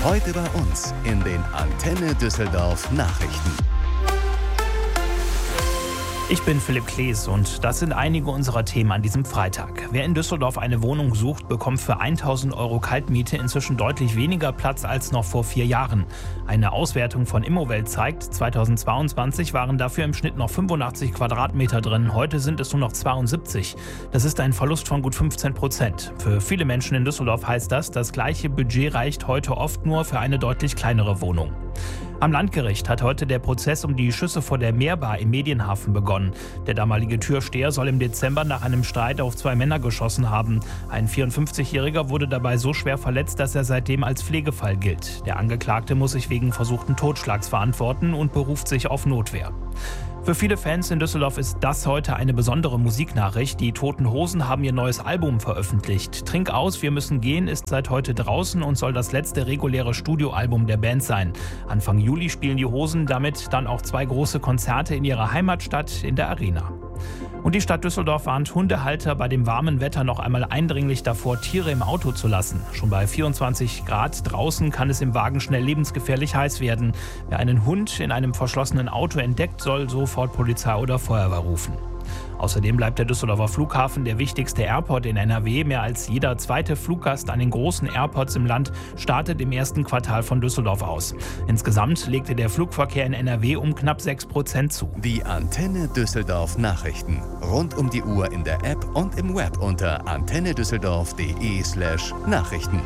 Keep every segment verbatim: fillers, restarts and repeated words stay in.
Heute bei uns in den Antenne Düsseldorf Nachrichten. Ich bin Philipp Klees und das sind einige unserer Themen an diesem Freitag. Wer in Düsseldorf eine Wohnung sucht, bekommt für tausend Euro Kaltmiete inzwischen deutlich weniger Platz als noch vor vier Jahren. Eine Auswertung von Immowelt zeigt, zweitausendzweiundzwanzig waren dafür im Schnitt noch fünfundachtzig Quadratmeter drin, heute sind es nur noch zweiundsiebzig. Das ist ein Verlust von gut fünfzehn Prozent. Für viele Menschen in Düsseldorf heißt das, das gleiche Budget reicht heute oft nur für eine deutlich kleinere Wohnung. Am Landgericht hat heute der Prozess um die Schüsse vor der Meerbar im Medienhafen begonnen. Der damalige Türsteher soll im Dezember nach einem Streit auf zwei Männer geschossen haben. Ein vierundfünfzigjähriger wurde dabei so schwer verletzt, dass er seitdem als Pflegefall gilt. Der Angeklagte muss sich wegen versuchten Totschlags verantworten und beruft sich auf Notwehr. Für viele Fans in Düsseldorf ist das heute eine besondere Musiknachricht. Die Toten Hosen haben ihr neues Album veröffentlicht. Trink aus, wir müssen gehen ist seit heute draußen und soll das letzte reguläre Studioalbum der Band sein. Anfang Juli spielen die Hosen damit dann auch zwei große Konzerte in ihrer Heimatstadt in der Arena. Und die Stadt Düsseldorf warnt Hundehalter bei dem warmen Wetter noch einmal eindringlich davor, Tiere im Auto zu lassen. Schon bei vierundzwanzig Grad draußen kann es im Wagen schnell lebensgefährlich heiß werden. Wer einen Hund in einem verschlossenen Auto entdeckt, soll sofort Polizei oder Feuerwehr rufen. Außerdem bleibt der Düsseldorfer Flughafen der wichtigste Airport in N R W. Mehr als jeder zweite Fluggast an den großen Airports im Land startet im ersten Quartal von Düsseldorf aus. Insgesamt legte der Flugverkehr in N R W um knapp sechs Prozent zu. Die Antenne Düsseldorf Nachrichten. Rund um die Uhr in der App und im Web unter antennedüsseldorf.de slash Nachrichten.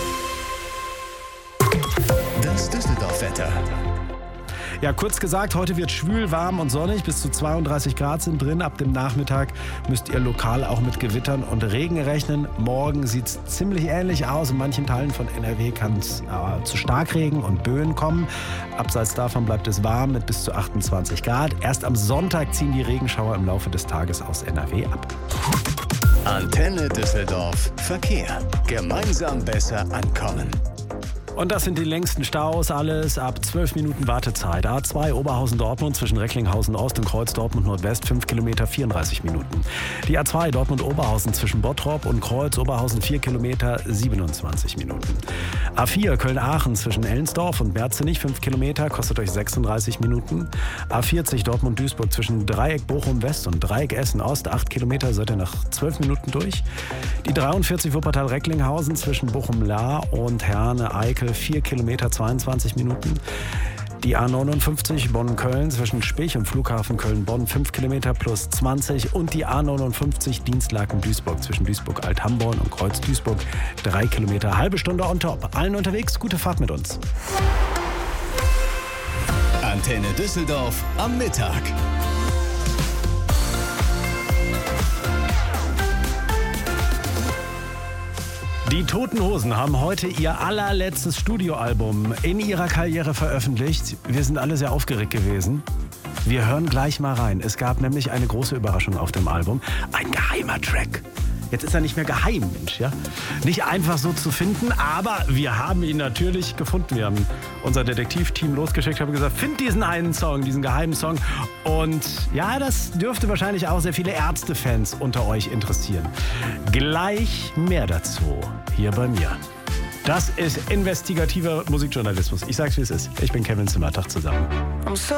Das Düsseldorf-Wetter. Ja, kurz gesagt, heute wird schwül, warm und sonnig. Bis zu zweiunddreißig Grad sind drin. Ab dem Nachmittag müsst ihr lokal auch mit Gewittern und Regen rechnen. Morgen sieht es ziemlich ähnlich aus. In manchen Teilen von N R W kann es äh, zu Starkregen und Böen kommen. Abseits davon bleibt es warm mit bis zu achtundzwanzig Grad. Erst am Sonntag ziehen die Regenschauer im Laufe des Tages aus N R W ab. Antenne Düsseldorf Verkehr. Gemeinsam besser ankommen. Und das sind die längsten Staus, alles ab zwölf Minuten Wartezeit. A zwei Oberhausen-Dortmund zwischen Recklinghausen-Ost und Kreuz Dortmund-Nordwest, fünf Kilometer, vierunddreißig Minuten. Die A zwei Dortmund-Oberhausen zwischen Bottrop und Kreuz Oberhausen, vier Kilometer, siebenundzwanzig Minuten. A vier Köln-Aachen zwischen Ellensdorf und Berzenich, fünf Kilometer, kostet euch sechsunddreißig Minuten. A vierzig Dortmund-Duisburg zwischen Dreieck Bochum-West und Dreieck Essen-Ost, acht Kilometer, seid ihr nach zwölf Minuten durch. Die dreiundvierzig Wuppertal-Recklinghausen zwischen Bochum-Lahr und Herne-Eickel, vier Kilometer, zweiundzwanzig Minuten. Die A neunundfünfzig Bonn-Köln zwischen Spich und Flughafen Köln-Bonn, fünf Kilometer plus zwanzig. Und die A neunundfünfzig Dienstlaken-Duisburg zwischen Duisburg-Alt-Hamborn und Kreuz-Duisburg, drei Kilometer, halbe Stunde on top. Allen unterwegs, gute Fahrt mit uns. Antenne Düsseldorf am Mittag. Die Toten Hosen haben heute ihr allerletztes Studioalbum in ihrer Karriere veröffentlicht. Wir sind alle sehr aufgeregt gewesen. Wir hören gleich mal rein. Es gab nämlich eine große Überraschung auf dem Album. Ein geheimer Track. Jetzt ist er nicht mehr geheim, Mensch, ja? Nicht einfach so zu finden, aber wir haben ihn natürlich gefunden. Wir haben unser Detektivteam losgeschickt, haben gesagt, find diesen einen Song, diesen geheimen Song. Und ja, das dürfte wahrscheinlich auch sehr viele Ärzte-Fans unter euch interessieren. Gleich mehr dazu hier bei mir. Das ist investigativer Musikjournalismus. Ich sag's, wie es ist. Ich bin Kevin Zimmer. Tag zusammen.